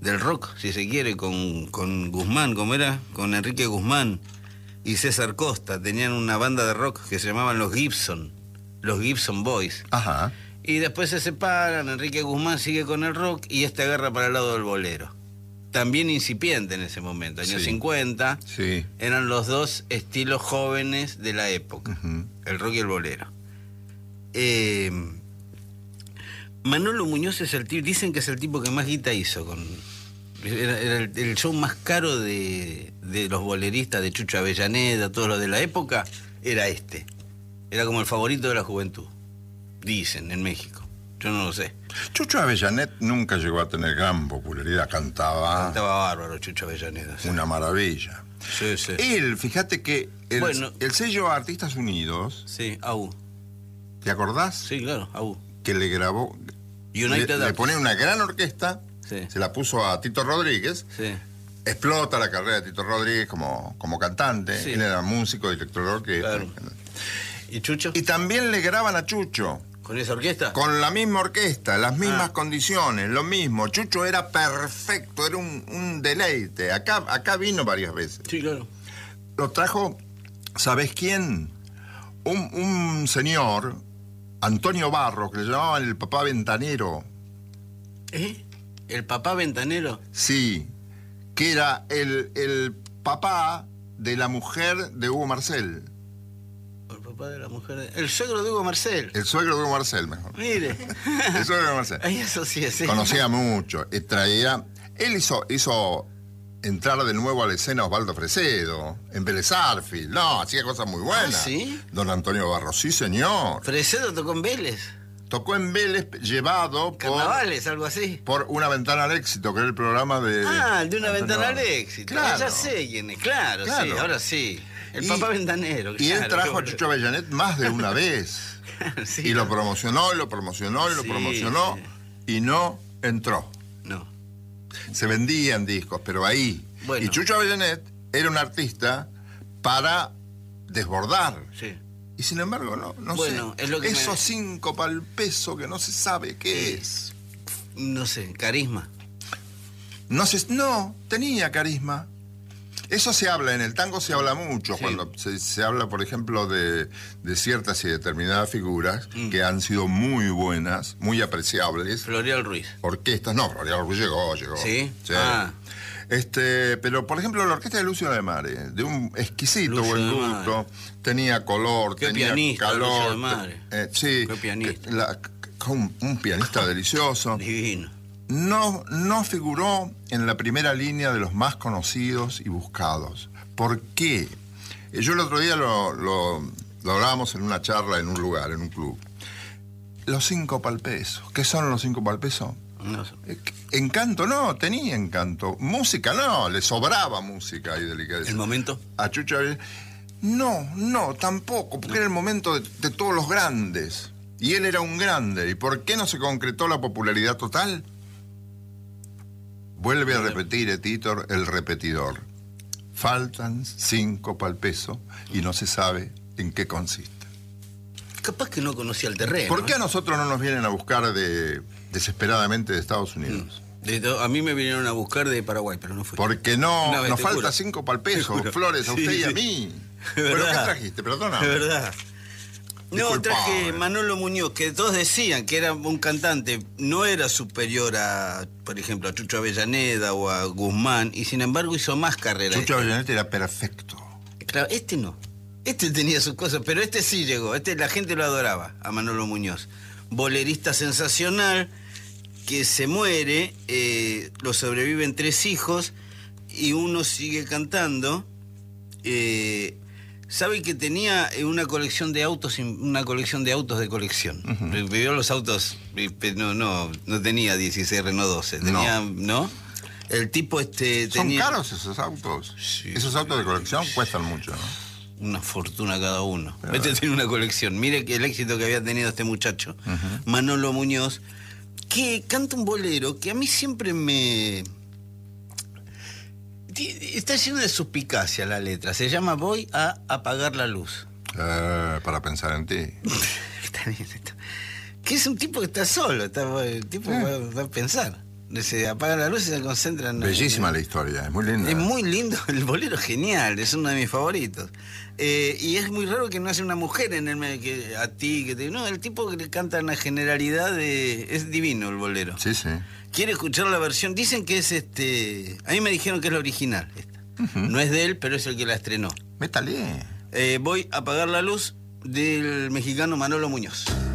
del rock, si se quiere, con Guzmán, ¿cómo era? Con Enrique Guzmán y César Costa. Tenían una banda de rock que se llamaban los Gibson Boys. Ajá. Y después se separan, Enrique Guzmán sigue con el rock y agarra para el lado del bolero. También incipiente en ese momento, años 50. Sí. Eran los dos estilos jóvenes de la época, el rock y el bolero. Manolo Muñoz es dicen que es el tipo que más guita hizo. Era el show más caro de los boleristas, de Chucho Avellaneda, todos los de la época, era este. Era como el favorito de la juventud, dicen, en México. Yo no lo sé. Chucho Avellanet nunca llegó a tener gran popularidad, cantaba bárbaro Chucho Avellaneda. Sí. Una maravilla. Sí, sí. Él, fíjate que el sello Artistas Unidos... Sí, AU. ¿Te acordás? Sí, claro, AU. Que le grabó... Le pone una gran orquesta, sí. Se la puso a Tito Rodríguez, sí. Explota la carrera de Tito Rodríguez como cantante, sí. Él era músico, director de orquesta. Claro. ¿Y Chucho? Y también le graban a Chucho. ¿Con esa orquesta? Con la misma orquesta, las mismas condiciones, lo mismo. Chucho era perfecto, era un deleite. Acá vino varias veces. Sí, claro. Lo trajo, ¿sabés quién? Un señor, Antonio Barro, que le llamaban el papá ventanero. ¿El papá ventanero? Sí, que era el papá de la mujer de Hugo Marcel. El papá de la mujer... El suegro de Hugo Marcel. El suegro de Hugo Marcel, mejor. Mire. El suegro de Hugo Marcel. Ahí asocié, sí. Conocía mucho. Él hizo entrar de nuevo a la escena Osvaldo Fresedo, en Vélez Arfield. No, hacía cosas muy buenas. ¿Ah, sí? Don Antonio Barro, sí, señor. ¿Fresedo tocó en Vélez? Tocó en Vélez, llevado Carnavales, algo así. por Una Ventana al Éxito, que era el programa de... De Una Ventana al Éxito. Claro. Ya sé quién es, claro, sí, ahora sí. El papá ventanero. Y él trajo a Chucho Avellanet más de una vez. Sí, y lo promocionó, y lo promocionó, y lo promocionó, y no entró. No. Se vendían discos, pero ahí. Bueno. Y Chucho Avellanet era un artista para desbordar. Sí. Y sin embargo, no sé. Es lo que esos 5 pa'l peso que no se sabe qué es. No sé, carisma. No, tenía carisma. Eso se habla, en el tango se habla mucho, sí. Cuando se habla, por ejemplo, de ciertas y determinadas figuras que han sido muy buenas, muy apreciables. Florial Ruiz. Orquestas, no, Florial Ruiz llegó. ¿Sí? Sí. Pero, por ejemplo, la orquesta de Lucio de Mare, de un exquisito buen gusto, tenía color, tenía pianista, calor. Lucio de Mare. Sí. Qué pianista. Un pianista delicioso. Divino. No figuró en la primera línea de los más conocidos y buscados. ¿Por qué? Yo el otro día lo hablábamos en una charla en un lugar, en un club. Los 5 pa'l peso. ¿Qué son los 5 pa'l peso? No sé. Encanto no, tenía encanto. Música no, le sobraba música y delicadeza. ¿El momento? A Chucho no, tampoco, porque era el momento de todos los grandes. Y él era un grande. ¿Y por qué no se concretó la popularidad total? Vuelve a repetir, Tito, el repetidor. Faltan 5 pa'l peso y no se sabe en qué consiste. Capaz que no conocía el terreno. ¿Por qué a nosotros no nos vienen a buscar desesperadamente de Estados Unidos? A mí me vinieron a buscar de Paraguay, pero no fui. Porque nos falta 5 pa'l peso, Flores, a usted y a mí. ¿Pero qué trajiste? Perdona. De verdad. Disculpa. No, traje Manolo Muñoz, que todos decían que era un cantante, no era superior a, por ejemplo, a Chucho Avellaneda o a Guzmán, y sin embargo hizo más carrera. Chucho Avellaneda era perfecto. Claro, este no. Este tenía sus cosas, pero este sí llegó. La gente lo adoraba, a Manolo Muñoz. Bolerista sensacional, que se muere, lo sobreviven 3 hijos, y uno sigue cantando. ¿Sabe que tenía una colección de autos de colección? Vivió los autos, no tenía 16 Renault 12, tenía, ¿no? El tipo tenía... ¿Son caros esos autos? Sí, esos autos de colección cuestan mucho, ¿no? Una fortuna cada uno. Este tiene una colección. Mire que el éxito que había tenido este muchacho, Manolo Muñoz, que canta un bolero que a mí siempre me... Está lleno de suspicacia la letra. Se llama Voy a apagar la luz. Para pensar en ti. Está bien esto. Que es un tipo que está solo. El tipo va a pensar. Se apaga la luz y se concentran. Bellísima la historia, es muy linda. Es muy lindo, el bolero es genial, es uno de mis favoritos. Y es muy raro que no haya una mujer en el medio, que a ti, que te... No, el tipo que le canta una generalidad de... Es divino el bolero. Sí, sí. Quiere escuchar la versión, dicen que es A mí me dijeron que es la original esta. No es de él, pero es el que la estrenó. Métale. Voy a apagar la luz del mexicano Manolo Muñoz.